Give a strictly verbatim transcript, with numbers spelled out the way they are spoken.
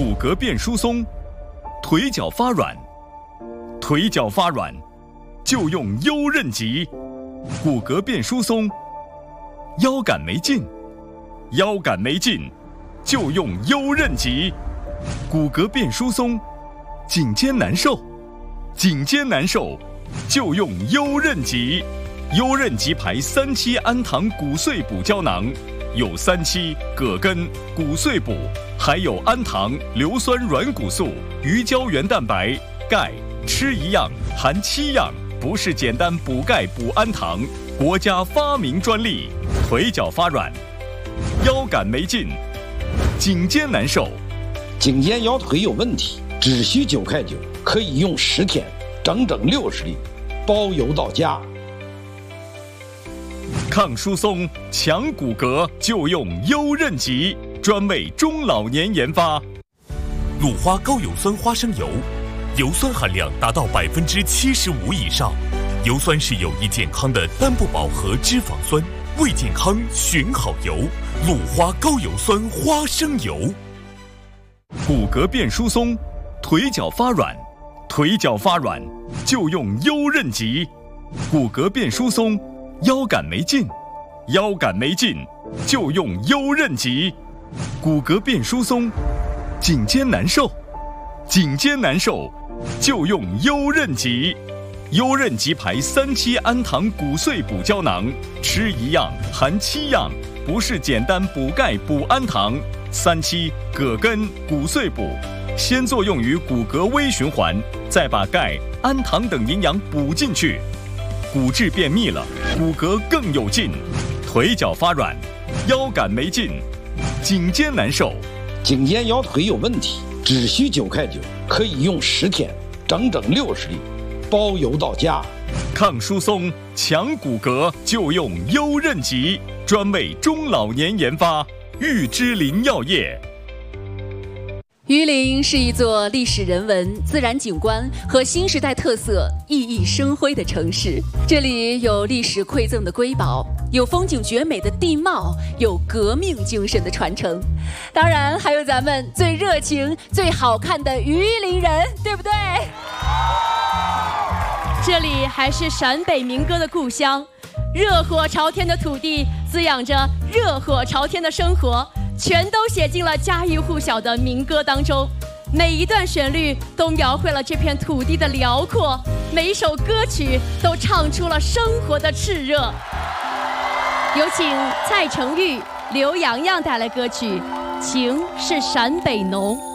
骨骼变疏松，腿脚发软，腿脚发软就用优韧脊；骨骼变疏松，腰杆没劲，腰杆没劲就用优韧脊；骨骼变疏松，颈肩难受，颈肩难受就用优韧脊。优韧脊牌三七氨糖骨碎补胶囊，有三七、葛根、骨碎补，还有氨糖、硫酸软骨素、鱼胶原蛋白、钙，吃一样含七样，不是简单补钙补氨糖，国家发明专利。腿脚发软，腰杆没劲，颈肩难受， 颈肩腰腿有问题，只需九块九，可以用十天，整整六十粒，包邮到家。 抗疏松、强骨骼就用优韧脊，专为中老年研发。 鲁花高油酸花生油，油酸含量达到百分之七十五以上。油酸是有益健康的单不饱和脂肪酸，为健康选好油。鲁花高油酸花生油。 骨骼变疏松，腿脚发软，腿脚发软就用优韧脊；骨骼变疏松，腰杆没劲，腰杆没劲就用优韧脊；骨骼变疏松，颈肩难受，颈肩难受就用优韧脊。优韧脊牌三七氨糖骨碎补胶囊，吃一样含七样，不是简单补钙补氨糖。三七、葛根、骨碎补，先作用于骨骼微循环，再把钙、氨糖等营养补进去，骨质变密了，骨骼更有劲。腿脚发软，腰杆没劲，颈肩难受， 颈肩腰腿有问题，只需九块九，可以用十天，整整六十粒，包邮到家。 抗疏松、强骨骼就用优韧脊，专为中老年研发。玉芝林药业。 榆林是一座历史人文、自然景观和新时代特色熠熠生辉的城市。这里有历史馈赠的瑰宝，有风景绝美的地貌，有革命精神的传承，当然还有咱们最热情、最好看的榆林人，对不对？ 这里还是陕北民歌的故乡，热火朝天的土地滋养着热火朝天的生活，全都写进了家喻户晓的民歌当中。每一段旋律都描绘了这片土地的辽阔，每一首歌曲都唱出了生活的炽热。有请蔡成玉、刘洋洋带来歌曲《情是陕北浓》。